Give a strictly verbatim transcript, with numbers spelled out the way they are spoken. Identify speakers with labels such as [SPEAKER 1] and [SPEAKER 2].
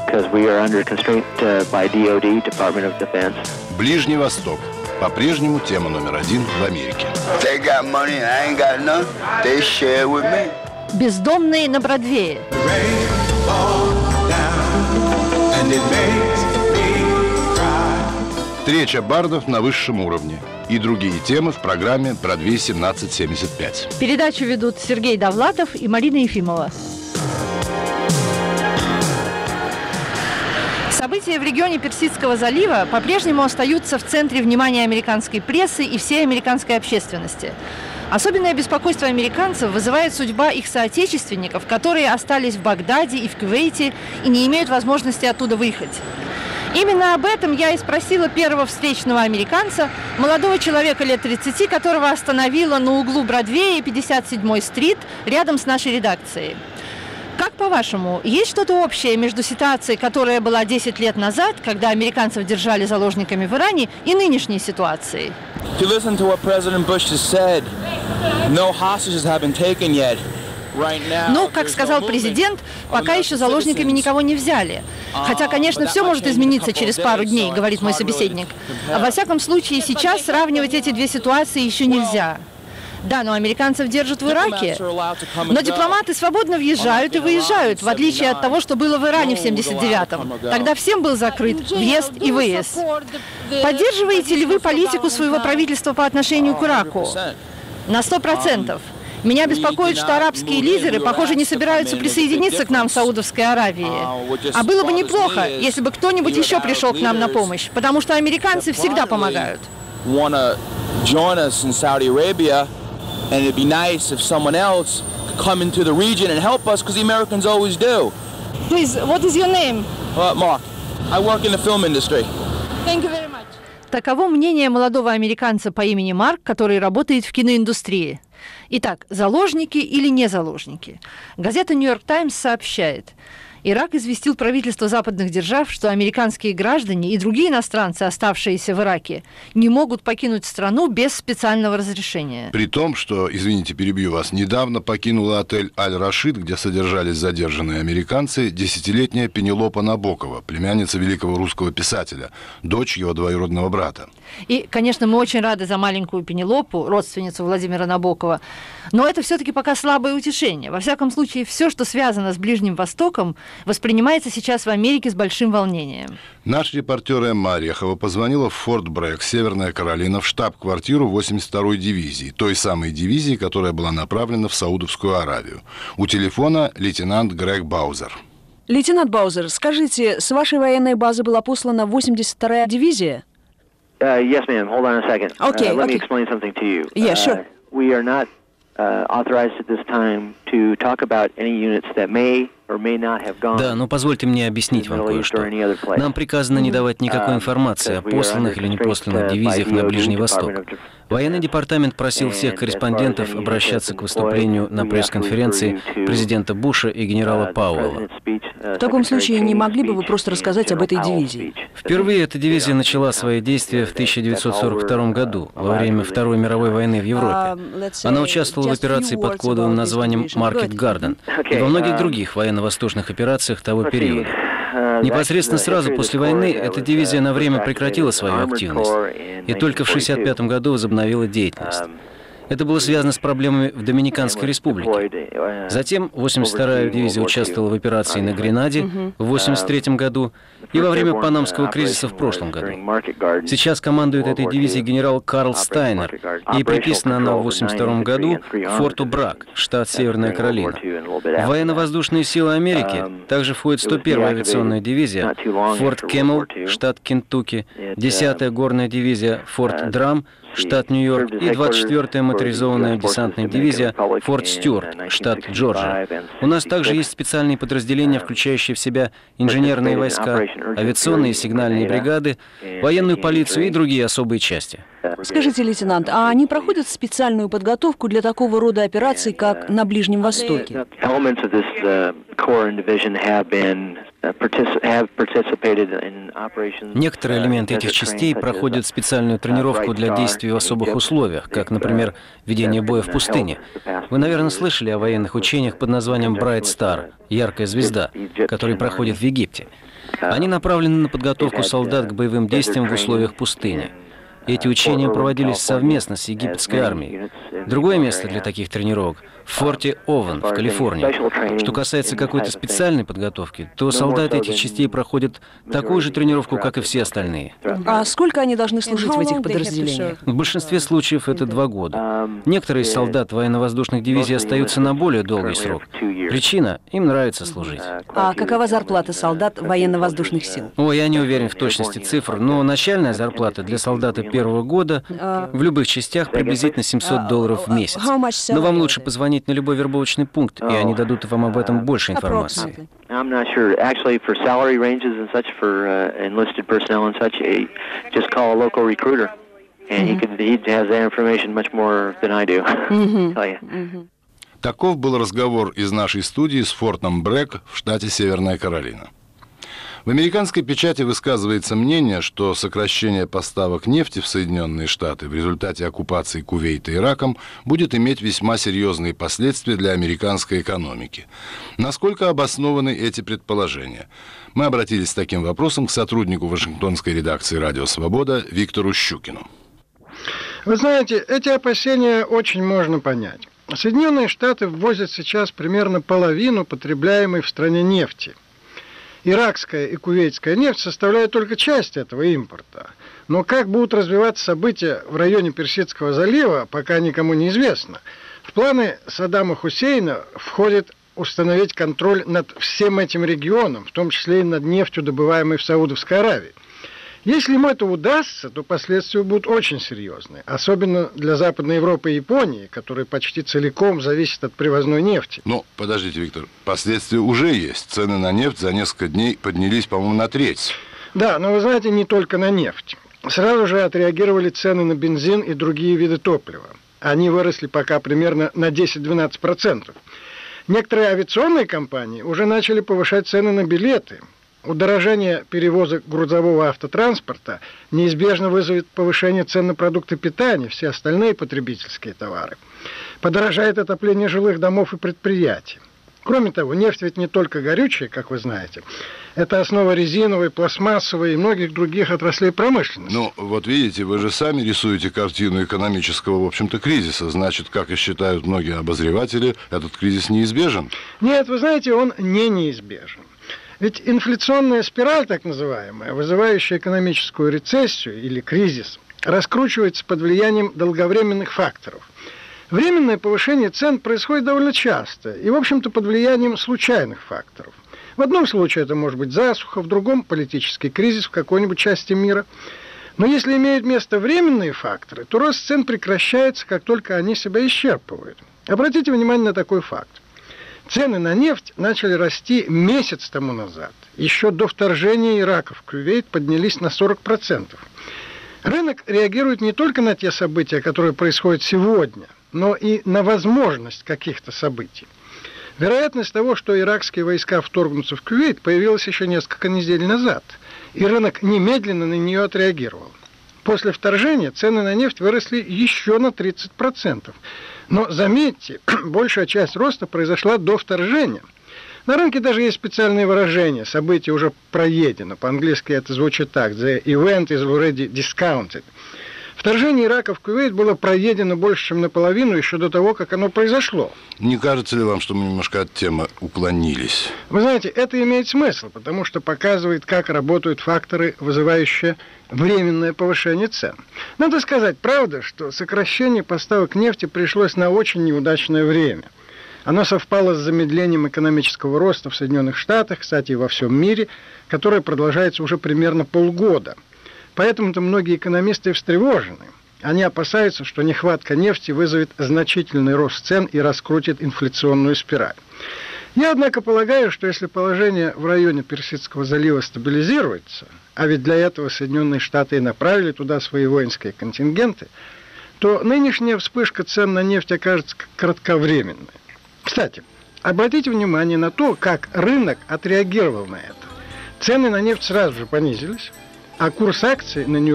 [SPEAKER 1] Ближний Восток. По-прежнему тема номер один в Америке.
[SPEAKER 2] Бездомные на Бродвее.
[SPEAKER 1] Встреча бардов на высшем уровне и другие темы в программе «Бродвей семнадцать семьдесят пять».
[SPEAKER 2] Передачу ведут Сергей Довлатов и Марина Ефимова. События в регионе Персидского залива по-прежнему остаются в центре внимания американской прессы и всей американской общественности. Особенное беспокойство американцев вызывает судьба их соотечественников, которые остались в Багдаде и в Кувейте и не имеют возможности оттуда выехать. Именно об этом я и спросила первого встречного американца, молодого человека лет тридцати, которого остановила на углу Бродвея и пятьдесят седьмой стрит рядом с нашей редакцией. Как по-вашему, есть что-то общее между ситуацией, которая была десять лет назад, когда американцев держали заложниками в Иране, и нынешней ситуацией? Ну, как сказал президент, пока еще заложниками никого не взяли. Хотя, конечно, все может измениться через пару дней, говорит мой собеседник. А во всяком случае, сейчас сравнивать эти две ситуации еще нельзя. Да, но американцев держат в Ираке. Но дипломаты свободно въезжают и выезжают, в отличие от того, что было в Иране в семьдесят девятом. Тогда всем был закрыт въезд и выезд. Поддерживаете ли вы политику своего правительства по отношению к Ираку? На сто процентов. Меня беспокоит, что арабские лидеры, похоже, не собираются присоединиться к нам в Саудовской Аравии. А было бы неплохо, если бы кто-нибудь еще пришел к нам на помощь, потому что американцы всегда помогают.
[SPEAKER 3] And it'd be nice if someone else could come into the region and help us, because the Americans always do.
[SPEAKER 2] Please, what is your name?
[SPEAKER 3] Uh, Mark. I work in the film industry.
[SPEAKER 2] Thank you very much. Таково мнение молодого американца по имени Марк, который работает в киноиндустрии. Итак, заложники или не заложники? Газета «Нью-Йорк Таймс» сообщает: Ирак известил правительство западных держав, что американские граждане и другие иностранцы, оставшиеся в Ираке, не могут покинуть страну без специального разрешения.
[SPEAKER 1] При том, что, извините, перебью вас, недавно покинула отель «Аль-Рашид», где содержались задержанные американцы, десятилетняя Пенелопа Набокова, племянница великого русского писателя, дочь его двоюродного брата.
[SPEAKER 2] И, конечно, мы очень рады за маленькую Пенелопу, родственницу Владимира Набокова, но это все-таки пока слабое утешение. Во всяком случае, все, что связано с Ближним Востоком, воспринимается сейчас в Америке с большим волнением.
[SPEAKER 1] Наш репортер Эмма Орехова позвонила в Форт Брэгг, Северная Каролина, в штаб-квартиру восемьдесят второй дивизии, той самой дивизии, которая была направлена в Саудовскую Аравию. У телефона лейтенант Грег Баузер.
[SPEAKER 4] Лейтенант Баузер, скажите, с вашей военной базы была послана восемьдесят вторая дивизия?
[SPEAKER 5] Uh, yes, ma'am. Hold on a second.
[SPEAKER 4] Okay,
[SPEAKER 5] uh, let
[SPEAKER 4] okay.
[SPEAKER 5] me explain something to you.
[SPEAKER 4] Yeah, sure.
[SPEAKER 5] Uh, we are not uh, authorized at this time to talk about any units that may or may not have gone.
[SPEAKER 6] Да, но позвольте мне объяснить вам кое-что. Нам приказано не давать никакой информации о посланных или непосланных дивизиях на Ближний Восток. Военный департамент просил всех корреспондентов обращаться к выступлению на пресс-конференции президента Буша и генерала Пауэлла.
[SPEAKER 4] В таком случае, не могли бы вы просто рассказать об этой дивизии?
[SPEAKER 6] Впервые эта дивизия начала свои действия в тысяча девятьсот сорок втором году, во время Второй мировой войны в Европе. Она участвовала в операции под кодовым названием «Маркет Гарден» и во многих других военно-воздушных операциях того периода. Непосредственно сразу после войны эта дивизия на время прекратила свою активность и только в шестьдесят пятом году возобновила деятельность. Это было связано с проблемами в Доминиканской республике. Затем восемьдесят вторая дивизия участвовала в операции на Гренаде в восемьдесят третьем году и во время Панамского кризиса в прошлом году. Сейчас командует этой дивизией генерал Карл Стайнер, и приписана она в восемьдесят втором году к форту Брагг, штат Северная Каролина. В военно-воздушные силы Америки также входит сто первая авиационная дивизия, форт Кэмл, штат Кентукки, десятая горная дивизия, форт Драм, штат Нью-Йорк, и двадцать четвёртая моторизованная десантная дивизия Форт Стюарт, штат Джорджия. У нас также есть специальные подразделения, включающие в себя инженерные войска, авиационные и сигнальные бригады, военную полицию и другие особые части.
[SPEAKER 4] Скажите, лейтенант, а они проходят специальную подготовку для такого рода операций, как на Ближнем Востоке?
[SPEAKER 6] Некоторые элементы этих частей проходят специальную тренировку для действий в особых условиях, как, например, ведение боя в пустыне. Вы, наверное, слышали о военных учениях под названием Bright Star, яркая звезда, которые проходят в Египте. Они направлены на подготовку солдат к боевым действиям в условиях пустыни. Эти учения проводились совместно с египетской армией. Другое место для таких тренировок – в форте Овен в Калифорнии. Что касается какой-то специальной подготовки, то солдаты этих частей проходят такую же тренировку, как и все остальные.
[SPEAKER 4] А сколько они должны служить в этих подразделениях?
[SPEAKER 6] В большинстве случаев это два года. Некоторые из солдат военно-воздушных дивизий остаются на более долгий срок. Причина – им нравится служить.
[SPEAKER 4] А какова зарплата солдат военно-воздушных сил?
[SPEAKER 6] О, я не уверен в точности цифр, но начальная зарплата для солдата первого года в любых частях приблизительно семьсот долларов в месяц. Но вам лучше позвонить на любой вербовочный пункт, и они дадут вам об этом больше информации.
[SPEAKER 1] Таков был разговор из нашей студии с фортом Брэк в штате Северная Каролина. В американской печати высказывается мнение, что сокращение поставок нефти в Соединенные Штаты в результате оккупации Кувейта Ираком будет иметь весьма серьезные последствия для американской экономики. Насколько обоснованы эти предположения? Мы обратились с таким вопросом к сотруднику Вашингтонской редакции «Радио Свобода» Виктору Щукину.
[SPEAKER 7] Вы знаете, эти опасения очень можно понять. Соединенные Штаты ввозят сейчас примерно половину потребляемой в стране нефти. Иракская и кувейтская нефть составляют только часть этого импорта. Но как будут развиваться события в районе Персидского залива, пока никому не известно. В планы Саддама Хусейна входит установить контроль над всем этим регионом, в том числе и над нефтью, добываемой в Саудовской Аравии. Если ему это удастся, то последствия будут очень серьезные, особенно для Западной Европы и Японии, которые почти целиком зависят от привозной нефти.
[SPEAKER 1] Ну, подождите, Виктор, последствия уже есть. Цены на нефть за несколько дней поднялись, по-моему, на треть.
[SPEAKER 7] Да, но вы знаете, не только на нефть. Сразу же отреагировали цены на бензин и другие виды топлива. Они выросли пока примерно на десять-двенадцать процентов. Некоторые авиационные компании уже начали повышать цены на билеты. Удорожание перевозок грузового автотранспорта неизбежно вызовет повышение цен на продукты питания, все остальные потребительские товары. Подорожает отопление жилых домов и предприятий. Кроме того, нефть ведь не только горючая, как вы знаете. Это основа резиновой, пластмассовой и многих других отраслей промышленности.
[SPEAKER 1] Ну, вот видите, вы же сами рисуете картину экономического, в общем-то, кризиса. Значит, как и считают многие обозреватели, этот кризис неизбежен?
[SPEAKER 7] Нет, вы знаете, он не неизбежен. Ведь инфляционная спираль, так называемая, вызывающая экономическую рецессию или кризис, раскручивается под влиянием долговременных факторов. Временное повышение цен происходит довольно часто и, в общем-то, под влиянием случайных факторов. В одном случае это может быть засуха, в другом – политический кризис в какой-нибудь части мира. Но если имеют место временные факторы, то рост цен прекращается, как только они себя исчерпывают. Обратите внимание на такой факт. Цены на нефть начали расти месяц тому назад. Еще до вторжения Ирака в Кувейт поднялись на сорок процентов. Рынок реагирует не только на те события, которые происходят сегодня, но и на возможность каких-то событий. Вероятность того, что иракские войска вторгнутся в Кувейт, появилась еще несколько недель назад, и рынок немедленно на нее отреагировал. После вторжения цены на нефть выросли еще на тридцать процентов. Но заметьте, большая часть роста произошла до вторжения. На рынке даже есть специальные выражения. Событие уже проедено. По-английски это звучит так. The event is already discounted. Вторжение Ирака в Кувейт было проедено больше, чем наполовину, еще до того, как оно произошло.
[SPEAKER 1] Не кажется ли вам, что мы немножко от темы уклонились?
[SPEAKER 7] Вы знаете, это имеет смысл, потому что показывает, как работают факторы, вызывающие временное повышение цен. Надо сказать, правда, что сокращение поставок нефти пришлось на очень неудачное время. Оно совпало с замедлением экономического роста в Соединенных Штатах, кстати, и во всем мире, которое продолжается уже примерно полгода. Поэтому-то многие экономисты встревожены. Они опасаются, что нехватка нефти вызовет значительный рост цен и раскрутит инфляционную спираль. Я, однако, полагаю, что если положение в районе Персидского залива стабилизируется, а ведь для этого Соединенные Штаты и направили туда свои воинские контингенты, то нынешняя вспышка цен на нефть окажется кратковременной. Кстати, обратите внимание на то, как рынок отреагировал на это. цены на нефть сразу же понизились, а курс акций на Нью